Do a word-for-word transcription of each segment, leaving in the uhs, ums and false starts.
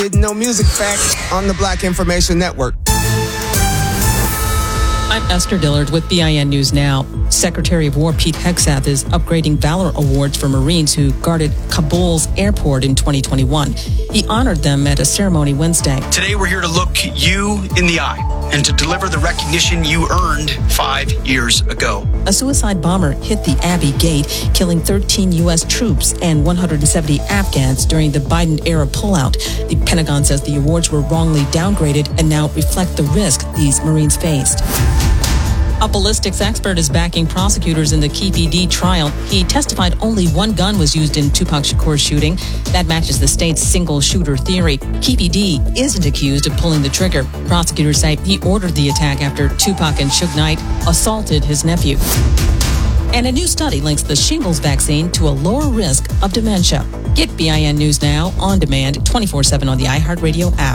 Didn't know music facts on the Black Information Network. I'm Esther Dillard with B I N News Now. Secretary of War Pete Hegseth is upgrading Valor Awards for Marines who guarded Kabul's airport in twenty twenty-one. He honored them at a ceremony Wednesday. Today we're here to look you in the eye and to deliver the recognition you earned five years ago. A suicide bomber hit the Abbey Gate, killing thirteen U S troops and one hundred seventy Afghans during the Biden-era pullout. The Pentagon says the awards were wrongly downgraded and now reflect the risk these Marines faced. A ballistics expert is backing prosecutors in the K P D trial. He testified only one gun was used in Tupac Shakur's shooting. That matches the state's single-shooter theory. K P D isn't accused of pulling the trigger. Prosecutors say he ordered the attack after Tupac and Suge Knight assaulted his nephew. And a new study links the shingles vaccine to a lower risk of dementia. Get B I N News Now on demand twenty-four seven on the iHeartRadio app.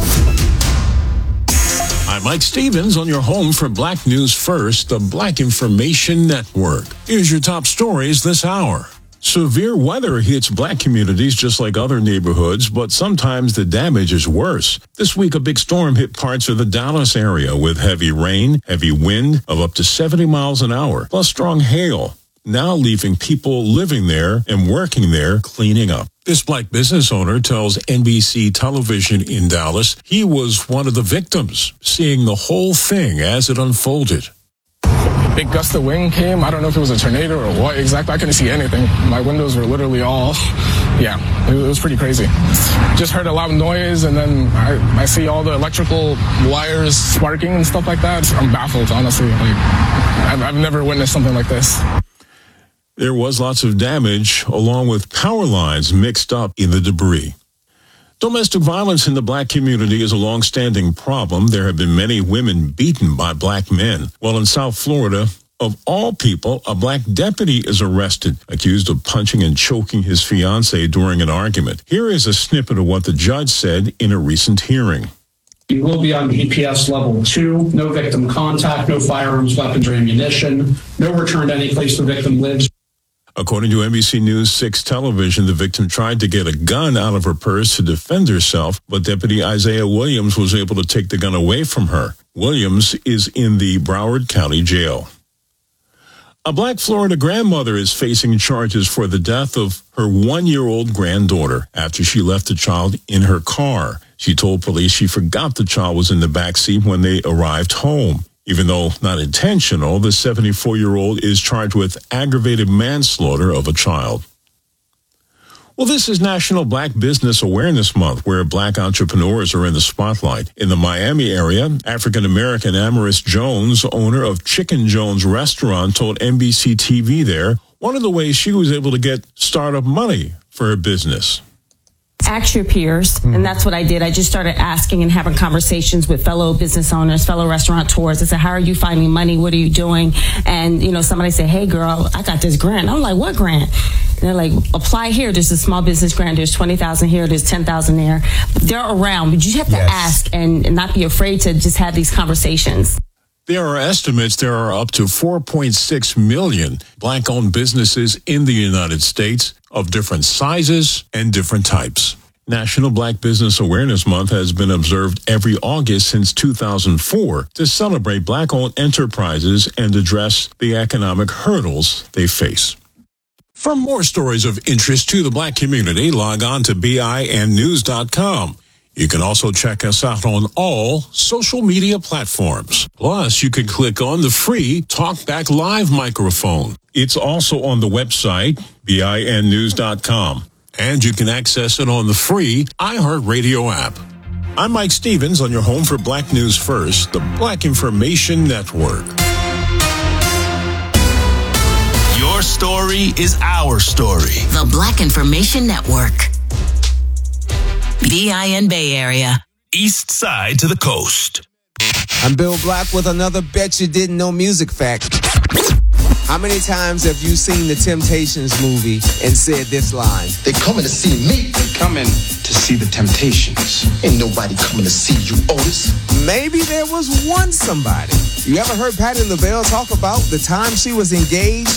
I'm Mike Stevens on your home for Black News First, the Black Information Network. Here's your top stories this hour. Severe weather hits Black communities just like other neighborhoods, but sometimes the damage is worse. This week, a big storm hit parts of the Dallas area with heavy rain, heavy wind of up to seventy miles an hour, plus strong hail, now leaving people living there and working there cleaning up. This Black business owner tells N B C television in Dallas he was one of the victims, seeing the whole thing as it unfolded. Big gust of wind came. I don't know if it was a tornado or what exactly. I couldn't see anything. My windows were literally all, yeah, it was pretty crazy. Just heard a loud noise, and then I, I see all the electrical wires sparking and stuff like that. I'm baffled, honestly. Like, I've, I've never witnessed something like this. There was lots of damage, along with power lines mixed up in the debris. Domestic violence in the Black community is a long-standing problem. There have been many women beaten by Black men. Well, in South Florida, of all people, a Black deputy is arrested, accused of punching and choking his fiancée during an argument. Here is a snippet of what the judge said in a recent hearing. You will be on D P S level two, no victim contact, no firearms, weapons, or ammunition, no return to any place the victim lives. According to N B C News six television, the victim tried to get a gun out of her purse to defend herself, but Deputy Isaiah Williams was able to take the gun away from her. Williams is in the Broward County Jail. A Black Florida grandmother is facing charges for the death of her one-year-old granddaughter after she left the child in her car. She told police she forgot the child was in the backseat when they arrived home. Even though not intentional, the seventy-four-year-old is charged with aggravated manslaughter of a child. Well, this is National Black Business Awareness Month, where Black entrepreneurs are in the spotlight. In the Miami area, African-American Amaris Jones, owner of Chicken Jones Restaurant, told N B C T V there one of the ways she was able to get startup money for her business. Ask your peers, mm-hmm. and that's what I did. I just started asking and having conversations with fellow business owners, fellow restaurateurs. I said, how are you finding money? What are you doing? And, you know, somebody said, hey, girl, I got this grant. I'm like, what grant? And they're like, apply here. There's a small business grant. There's twenty thousand here. There's ten thousand there. They're around, but you have to yes. ask and, and not be afraid to just have these conversations. There are estimates there are up to four point six million Black-owned businesses in the United States of different sizes and different types. National Black Business Awareness Month has been observed every August since two thousand four to celebrate Black-owned enterprises and address the economic hurdles they face. For more stories of interest to the Black community, log on to B I N news dot com. You can also check us out on all social media platforms. Plus, you can click on the free TalkBack Live microphone. It's also on the website, B I N news dot com. And you can access it on the free iHeartRadio app. I'm Mike Stevens on your home for Black News First, the Black Information Network. Your story is our story. The Black Information Network. B I N Bay Area. East side to the coast. I'm Bill Black with another Bet You Didn't Know music fact. How many times have you seen the Temptations movie and said this line? They coming to see me. They coming to see the Temptations. Ain't nobody coming to see you, Otis. Maybe there was one somebody. You ever heard Patti LaBelle talk about the time she was engaged